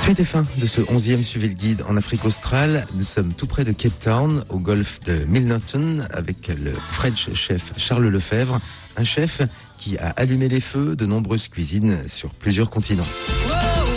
Suite et fin de ce 11e Suivez le Guide en Afrique australe. Nous sommes tout près de Cape Town, au golfe de Milnerton, avec le French chef Charles Lefebvre, un chef qui a allumé les feux de nombreuses cuisines sur plusieurs continents.